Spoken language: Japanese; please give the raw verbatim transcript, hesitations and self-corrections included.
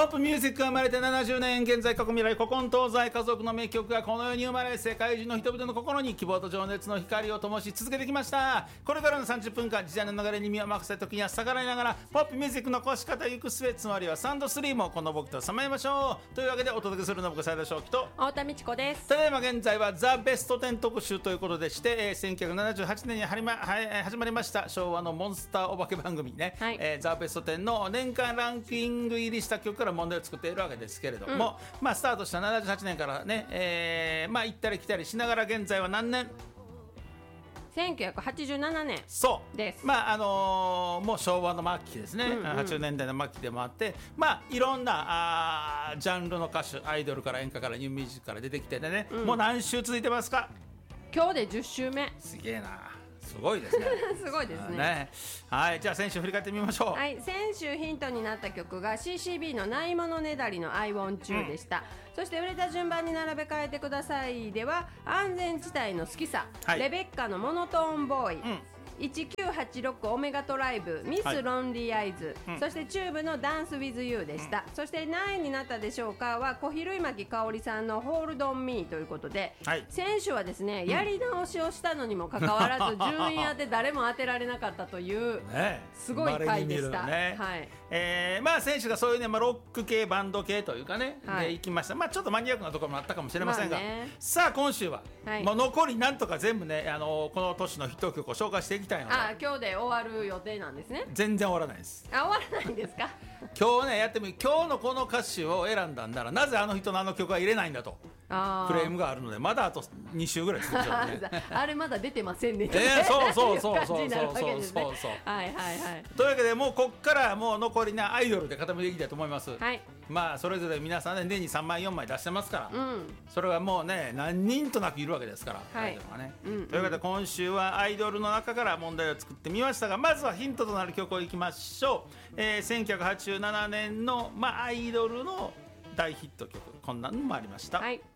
ポップミュージックが生まれてななじゅうねん、現在過去未来古今東西家族の名曲がこの世に生まれ、世界中の人々の心に希望と情熱の光を灯し続けてきました。これからのさんじゅっぷんかん、時代の流れに身を任せた時には逆らいながらポップミュージックのこし方行く末、つまりはサンドスリーもこの僕とさまよいましょう。というわけでお届けするのは僕斉田翔樹と太田美智子です。 ただいま現在はザ・ベストテン特集ということでして、えー、せんきゅうひゃくななじゅうはちねんにはりま、は始まりました昭和のモンスターお化け番組ね、はい、えー、ザ・ベストテンの年間ランキング入りした曲から問題を作っているわけですけれども、うん、まあ、スタートしたななじゅうはちねんからね、えー、まあ行ったり来たりしながら現在は何年せんきゅうひゃくはちじゅうななねんそうです。 まああのー、もう昭和の末期ですね、うんうん、はちじゅうねんだいの末期でもあって、まあいろんなあジャンルの歌手、アイドルから演歌からニューミュージックから出てきてね、うん、もう何週続いてますか？ 今日でじゅっしゅうめ。 すげえな、すごいですねすごいです ね, ね。はい、じゃあ先週振り返ってみましょう。 はい、先週ヒントになった曲が シーシービー のないものねだりの I want you でした、うん、そして売れた順番に並べ替えてくださいでは安全地帯の好きさ、はい、レベッカのモノトーンボーイ、うん、いちきゅうはちろくオメガトライブミス、はい、ロンリーアイズ、うん、そしてチューブのダンスウィズユーでした、うん、そして何位になったでしょうかは小比類巻香織さんのホールドンミーということで、はい、先週はですね、うん、やり直しをしたのにもかかわらず順位当て誰も当てられなかったという、ね、すごい回でした、ね、はい、えー、まあ選手がそういうね、まあ、ロック系バンド系というかね、はい、で行きました。まあちょっとマニアックなところもあったかもしれませんが、まあね、さあ今週は、はい、もう残りなんとか全部ね、あのー、この年のヒット曲を紹介していきたいので。 あ、今日で終わる予定なんですね。 全然終わらないです。 あ、終わらないんですか？ 今日ねやってみ、今日のこの歌詞を選んだんならなぜあの人のあの曲は入れないんだとあクレームがあるので、まだあとに週ぐらい続くねあれまだ出てませんね、 えー、そうそうそうそうそうそうそうそうはいはいはい。 というわけでもうこっからもう残りなアイドルで固めていきたいと思います、 はい、 まあそれぞれ皆さんね年にさんまいよんまい出してますから、うん、それはもうね何人となくいるわけですから、はい、アイドルがね、うんうん、というわけで今週はアイドルの中から問題を作ってみましたが、まずはヒントとなる曲をいきましょう、えー、せんきゅうひゃくはちじゅうななねんの、まあ、アイドルの大ヒット曲、こんなのもありました。 はい、